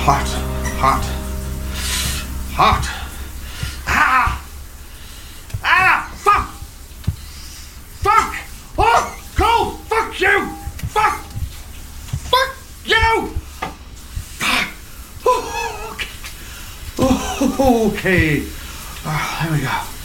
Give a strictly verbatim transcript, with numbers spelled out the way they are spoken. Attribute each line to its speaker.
Speaker 1: hot, hot, hot. Ah! Ah! Fuck! Fuck! Oh! Go! Fuck you! Fuck! Fuck you! Fuck! Oh, okay. Oh, okay. Ah, there we go.